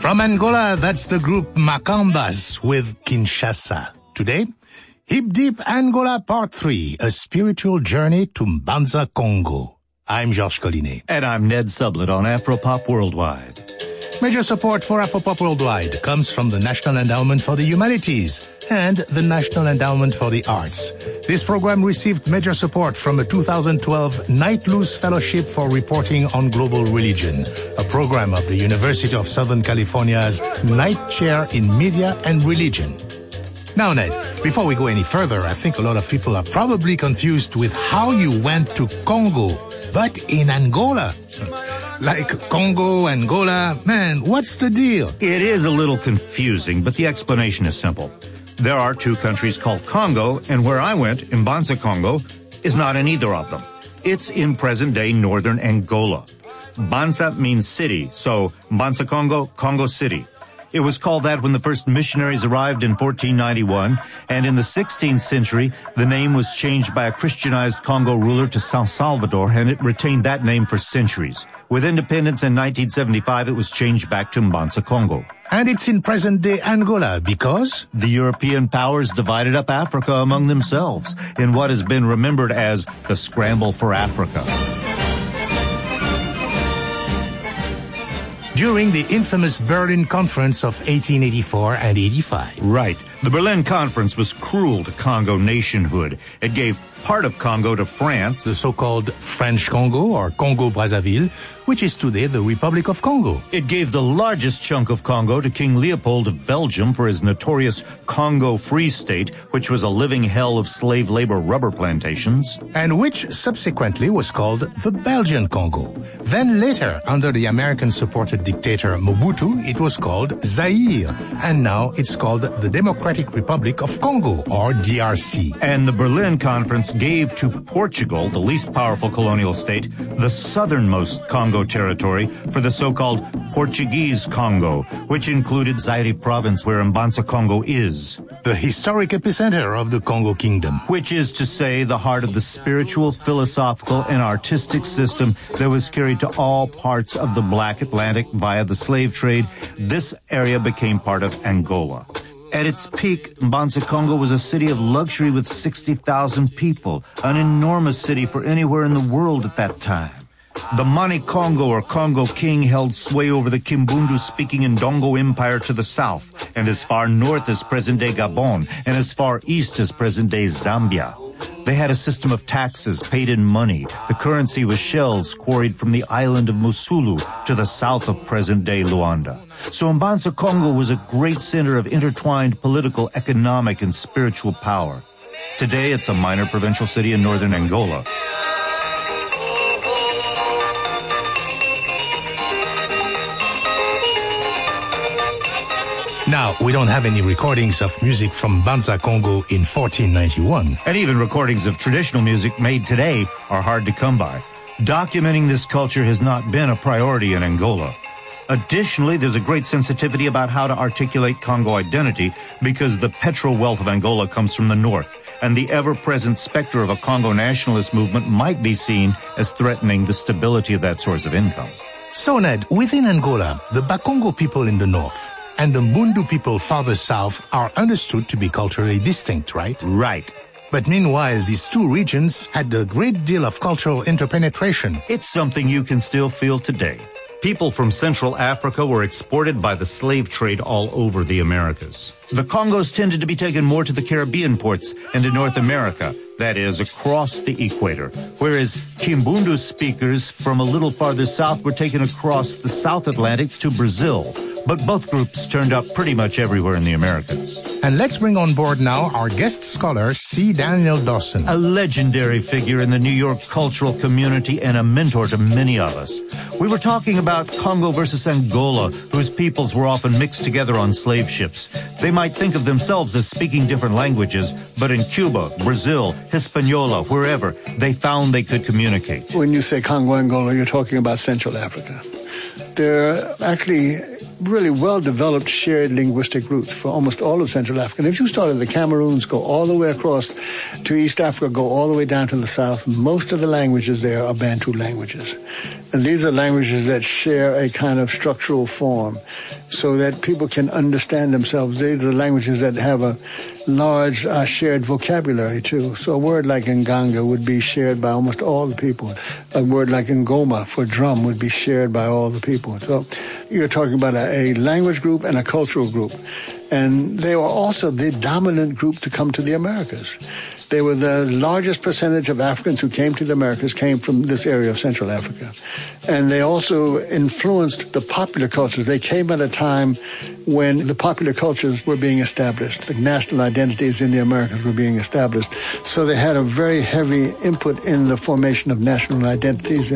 From Angola, that's the group Macambas with Kinshasa. Today, Hip Deep Angola Part 3, a spiritual journey to Mbanza, Congo. I'm Georges Collinet. And I'm Ned Sublett on Afropop Worldwide. Major support for Afropop Worldwide comes from the National Endowment for the Humanities and the National Endowment for the Arts. This program received major support from a 2012 Knight Luce Fellowship for Reporting on Global Religion, a program of the University of Southern California's Knight Chair in Media and Religion. Now, Ned, before we go any further, I think a lot of people are probably confused with how you went to Congo, but in Angola. Like Congo, Angola, man, what's the deal? It is a little confusing, but the explanation is simple. There are two countries called Congo, and where I went, Mbanza, Congo, is not in either of them. It's in present-day northern Angola. Mbanza means city, so Mbanza, Congo, Congo City. It was called that when the first missionaries arrived in 1491, and in the 16th century, the name was changed by a Christianized Congo ruler to San Salvador, and it retained that name for centuries. With independence in 1975, it was changed back to Mbanza, Congo. And it's in present-day Angola because? The European powers divided up Africa among themselves in what has been remembered as the Scramble for Africa. During the infamous Berlin Conference of 1884 and 85. Right. The Berlin Conference was cruel to Congo nationhood. It gave part of Congo to France, the so-called French Congo or Congo-Brazzaville, which is today the Republic of Congo. It gave the largest chunk of Congo to King Leopold of Belgium for his notorious Congo Free State, which was a living hell of slave labor rubber plantations. And which subsequently was called the Belgian Congo. Then later, under the American-supported dictator Mobutu, it was called Zaire. And now it's called the Democratic Republic of Congo, or DRC. And the Berlin Conference gave to Portugal, the least powerful colonial state, the southernmost Congo territory for the so-called Portuguese Congo, which included Zaire province where Mbanza, Congo is. The historic epicenter of the Congo Kingdom. Which is to say the heart of the spiritual, philosophical, and artistic system that was carried to all parts of the Black Atlantic via the slave trade. This area became part of Angola. At its peak, Mbanza, Congo was a city of luxury with 60,000 people, an enormous city for anywhere in the world at that time. The Mani Congo or Congo king held sway over the Kimbundu-speaking Ndongo Empire to the south, and as far north as present-day Gabon, and as far east as present-day Zambia. They had a system of taxes paid in money. The currency was shells quarried from the island of Musulu to the south of present-day Luanda. So Mbanza, Congo was a great center of intertwined political, economic, and spiritual power. Today, it's a minor provincial city in northern Angola. Now, we don't have any recordings of music from Mbanza, Congo in 1491. And even recordings of traditional music made today are hard to come by. Documenting this culture has not been a priority in Angola. Additionally, there's a great sensitivity about how to articulate Congo identity because the petrol wealth of Angola comes from the north, and the ever-present specter of a Congo nationalist movement might be seen as threatening the stability of that source of income. So, Ned, within Angola, the Bakongo people in the north and the Mbundu people farther south are understood to be culturally distinct, right? Right. But meanwhile, these two regions had a great deal of cultural interpenetration. It's something you can still feel today. People from Central Africa were exported by the slave trade all over the Americas. The Congos tended to be taken more to the Caribbean ports and to North America, that is, across the equator, whereas Kimbundu speakers from a little farther south were taken across the South Atlantic to Brazil. But both groups turned up pretty much everywhere in the Americas. And let's bring on board now our guest scholar, C. Daniel Dawson. A legendary figure in the New York cultural community and a mentor to many of us. We were talking about Congo versus Angola, whose peoples were often mixed together on slave ships. They might think of themselves as speaking different languages, but in Cuba, Brazil, Hispaniola, wherever, they found they could communicate. When you say Congo, Angola, you're talking about Central Africa. They're actually really well-developed shared linguistic roots for almost all of Central Africa. And if you start at the Cameroons, go all the way across to East Africa, go all the way down to the south, most of the languages there are Bantu languages. And these are languages that share a kind of structural form so that people can understand themselves. These are the languages that have a large shared vocabulary, too. So a word like Nganga would be shared by almost all the people. A word like Ngoma for drum would be shared by all the people. So you're talking about a language group and a cultural group. And they were also the dominant group to come to the Americas. They were the largest percentage of Africans who came to the Americas came from this area of Central Africa. And they also influenced the popular cultures. They came at a time when the popular cultures were being established. The national identities in the Americas were being established. So they had a very heavy input in the formation of national identities